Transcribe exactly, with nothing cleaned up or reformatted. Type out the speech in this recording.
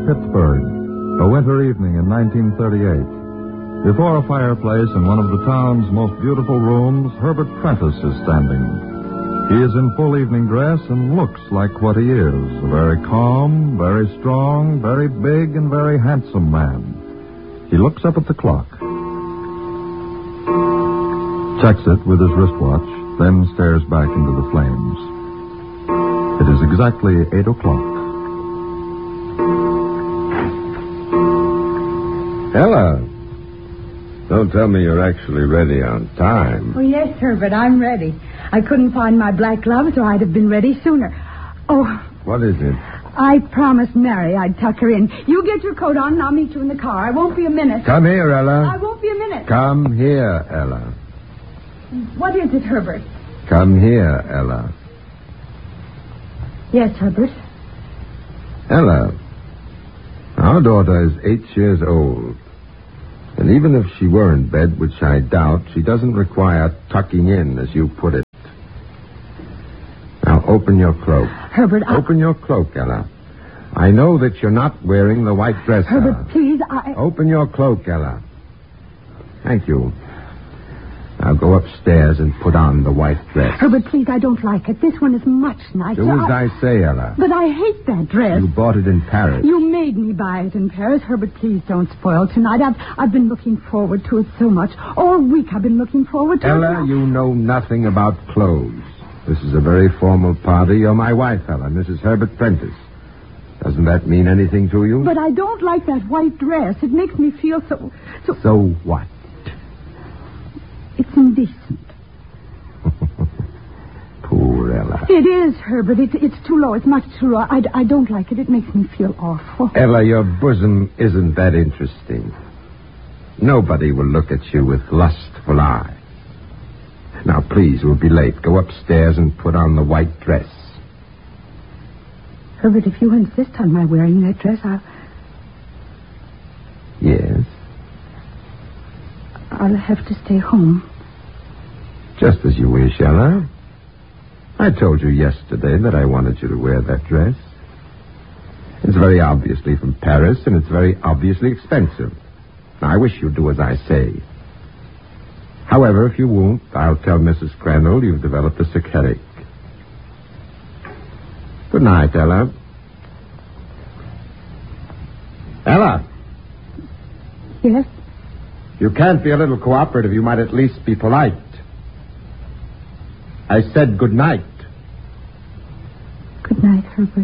Pittsburgh, a winter evening in nineteen thirty-eight. Before a fireplace in one of the town's most beautiful rooms, Herbert Prentice is standing. He is in full evening dress and looks like what he is, a very calm, very strong, very big, and very handsome man. He looks up at the clock, checks it with his wristwatch, then stares back into the flames. It is exactly eight o'clock. Ella, don't tell me you're actually ready on time. Oh, yes, Herbert, I'm ready. I couldn't find my black gloves, or I'd have been ready sooner. Oh. What is it? I promised Mary I'd tuck her in. You get your coat on, and I'll meet you in the car. I won't be a minute. Come here, Ella. I won't be a minute. Come here, Ella. What is it, Herbert? Come here, Ella. Yes, Herbert. Ella, our daughter is eight years old. And even if she were in bed, which I doubt, she doesn't require tucking in, as you put it. Now, open your cloak. Herbert, I... Open your cloak, Ella. I know that you're not wearing the white dress, Herbert, Ella. please, I... Open your cloak, Ella. Thank you. Now go upstairs and put on the white dress. Herbert, please, I don't like it. This one is much nicer. Do as I... I say, Ella. But I hate that dress. You bought it in Paris. You made me buy it in Paris. Herbert, please don't spoil tonight. I've, I've been looking forward to it so much. All week I've been looking forward to Ella, it. you know nothing about clothes. This is a very formal party. You're my wife, Ella, Missus Herbert Prentice. Doesn't that mean anything to you? But I don't like that white dress. It makes me feel so... So, so what? It's indecent. Poor Ella. It is, Herbert. It, it's too low. It's much too low. I, I don't like it. It makes me feel awful. Ella, your bosom isn't that interesting. Nobody will look at you with lustful eye. Now, please, we'll be late. Go upstairs and put on the white dress. Herbert, if you insist on my wearing that dress, I'll... Yes? I'll have to stay home. Just as you wish, Ella. I told you yesterday that I wanted you to wear that dress. It's very obviously from Paris, and it's very obviously expensive. Now, I wish you'd do as I say. However, if you won't, I'll tell Missus Crandall you've developed a sick headache. Good night, Ella. Ella! Yes? You can't be a little cooperative. You might at least be polite. I said good night. Good night, Herbert.